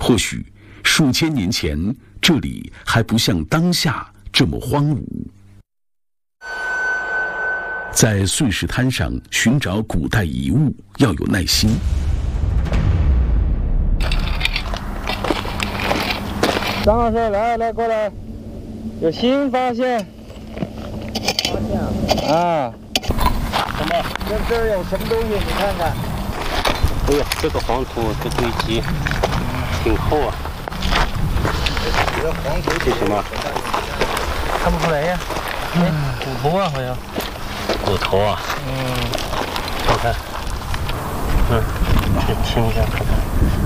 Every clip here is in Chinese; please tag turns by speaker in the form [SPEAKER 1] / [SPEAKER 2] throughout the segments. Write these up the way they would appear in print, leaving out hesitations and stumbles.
[SPEAKER 1] 或许数千年前，这里还不像当下这么荒芜。在碎石滩上寻找古代遗物要有耐心。
[SPEAKER 2] 张老师，来过来，有新发现。啊！
[SPEAKER 3] 什么？
[SPEAKER 2] 这儿有什么东西？你看看。
[SPEAKER 3] 哎呀，这个黄土这堆积挺厚啊。
[SPEAKER 2] 这黄土
[SPEAKER 3] 这什么？
[SPEAKER 2] 看不出来呀。骨头啊，好像。
[SPEAKER 3] 骨头啊。看看。去听一下看看。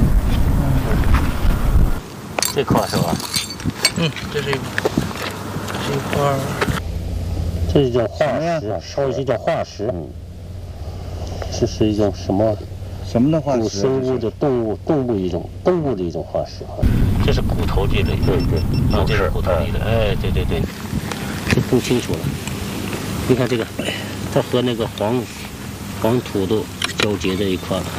[SPEAKER 3] 这块是吧？
[SPEAKER 2] 这是一块。
[SPEAKER 3] 这是一种化石，烧一些叫化石。这是一种什么？
[SPEAKER 2] 什么的化石？
[SPEAKER 3] 古生物的动物的一种化石啊。这是骨头类的，对，这是骨头类的，哎，对，这更清楚了。你看这个，它和那个黄土都交接在一块了。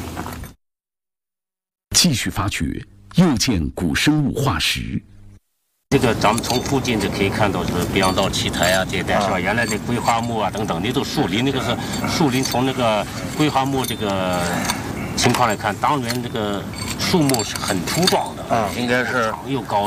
[SPEAKER 1] 继续发掘，又见古生物化石。
[SPEAKER 3] 这个咱们从附近就可以看到，就是北洋道奇台啊这一带是吧？原来的桂花木啊等等，那都树林，那个是树林。从那个桂花木这个情况来看，当年这个树木是很粗壮的
[SPEAKER 2] 啊，应该是
[SPEAKER 3] 又高。